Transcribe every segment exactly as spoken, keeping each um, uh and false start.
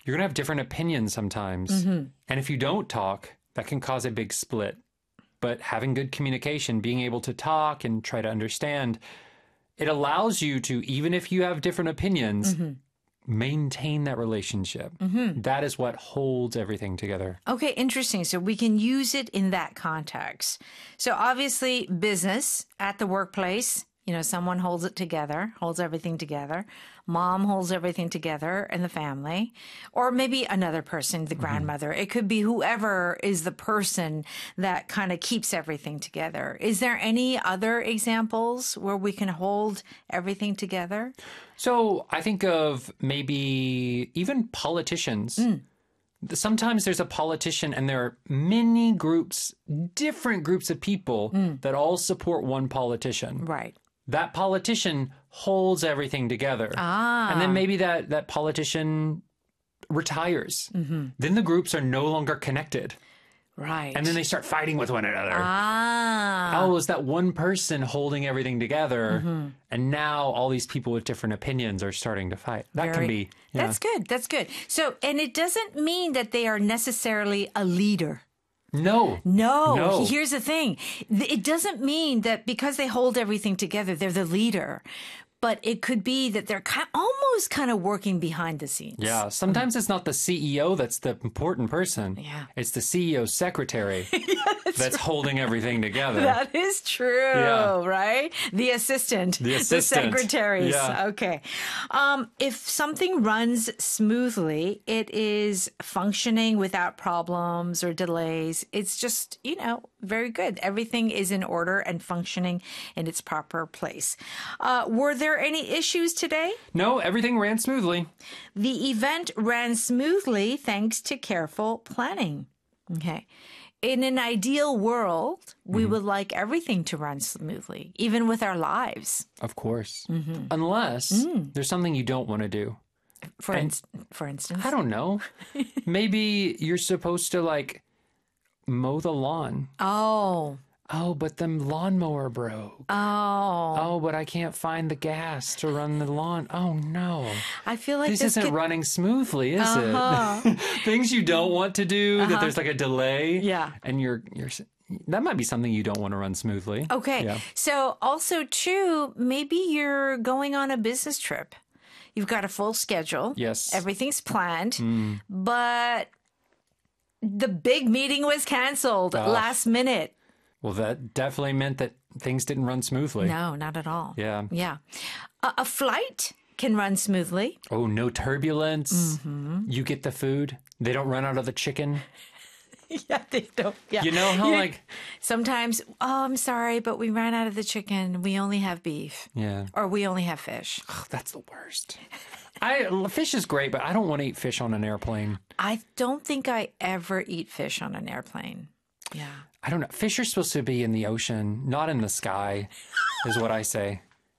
You're going to have different opinions sometimes. Mm-hmm. And if you don't talk, that can cause a big split. But having good communication, being able to talk and try to understand, it allows you to, even if you have different opinions, mm-hmm. maintain that relationship. Mm-hmm. That is what holds everything together. Okay, interesting. So we can use it in that context. So obviously, business at the workplace, you know, someone holds it together, holds everything together. Mom holds everything together in the family. Or maybe another person, the mm-hmm. grandmother. It could be whoever is the person that kind of keeps everything together. Is there any other examples where we can hold everything together? So I think of maybe even politicians. Mm. Sometimes there's a politician and there are many groups, different groups of people mm. that all support one politician. Right. That politician holds everything together. Ah. And then maybe that, that politician retires. Mm-hmm. Then the groups are no longer connected. Right. And then they start fighting with one another. Ah. Oh, it was that one person holding everything together. Mm-hmm. And now all these people with different opinions are starting to fight. That Very, can be. Yeah. That's good. That's good. So, and it doesn't mean that they are necessarily a leader. No. No. No. Here's the thing. It doesn't mean that because they hold everything together, they're the leader. But it could be that they're kind, almost kind of working behind the scenes. Yeah. Sometimes it's not the C E O that's the important person. Yeah. It's the C E O's secretary yeah, that's, that's right. holding everything together. That is true, yeah. right? The assistant. The assistant. The secretaries. Yeah. Okay. Um, if something runs smoothly, it is functioning without problems or delays. It's just, you know, very good. Everything is in order and functioning in its proper place. Uh, were there any issues today? No, everything ran smoothly. The event ran smoothly thanks to careful planning. Okay. In an ideal world, we mm-hmm. would like everything to run smoothly, even with our lives. Of course. Mm-hmm. Unless mm. there's something you don't want to do. For, in- for instance? I don't know. Maybe you're supposed to, like, mow the lawn. Oh. Oh, but the lawnmower broke. Oh. Oh, but I can't find the gas to run the lawn. Oh, no. I feel like this, this isn't could... running smoothly, is uh-huh. it? Things you don't want to do, uh-huh. that there's like a delay. Yeah. And you're, you're, that might be something you don't want to run smoothly. Okay. Yeah. So also, too, maybe you're going on a business trip. You've got a full schedule. Yes. Everything's planned. Mm. But the big meeting was canceled uh. last minute. Well, that definitely meant that things didn't run smoothly. No, not at all. Yeah. Yeah. A, a flight can run smoothly. Oh, no turbulence. Mm-hmm. You get the food. They don't run out of the chicken. Yeah, they don't. Yeah. You know how, yeah. like... Sometimes, oh, I'm sorry, but we ran out of the chicken. We only have beef. Yeah. Or we only have fish. Oh, that's the worst. I Fish is great, but I don't want to eat fish on an airplane. I don't think I ever eat fish on an airplane. Yeah. I don't know. Fish are supposed to be in the ocean, not in the sky, is what I say.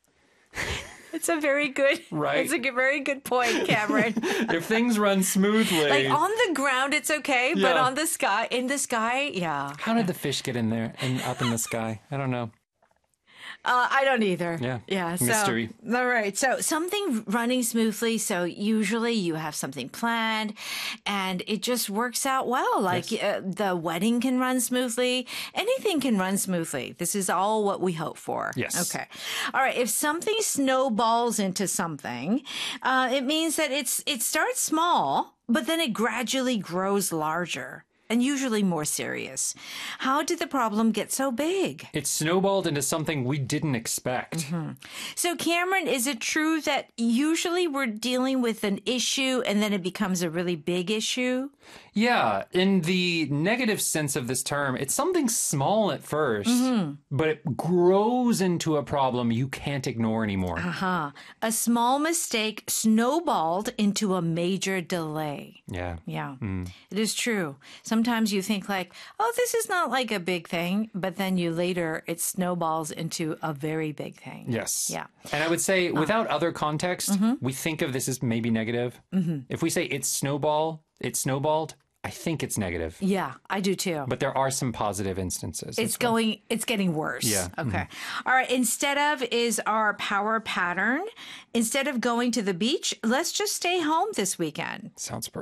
It's a very good, right? It's a very good point, Cameron. If things run smoothly, like on the ground, it's okay, yeah. but on the sky, in the sky, yeah. How did the fish get in there and up in the sky? I don't know. Uh, I don't either. Yeah. Yeah. So, mystery. All right. So something running smoothly. So usually you have something planned and it just works out well. Like yes. uh, the wedding can run smoothly. Anything can run smoothly. This is all what we hope for. Yes. Okay. All right. If something snowballs into something, uh, it means that it's it starts small, but then it gradually grows larger. And usually more serious. How did the problem get so big? It snowballed into something we didn't expect. Mm-hmm. So, Cameron, is it true that usually we're dealing with an issue and then it becomes a really big issue? Yeah. In the negative sense of this term, it's something small at first, mm-hmm. but it grows into a problem you can't ignore anymore. Uh-huh. A small mistake snowballed into a major delay. Yeah. Yeah. Mm. It is true. Sometimes you think like, oh, this is not like a big thing, but then you later, it snowballs into a very big thing. Yes. Yeah. And I would say without uh, other context, mm-hmm. we think of this as maybe negative. Mm-hmm. If we say it's snowball, it snowballed, I think it's negative. Yeah, I do too. But there are some positive instances. It's going, well. It's getting worse. Yeah. Okay. Mm-hmm. All right. Instead of is our power pattern. Instead of going to the beach, let's just stay home this weekend. Sounds perfect.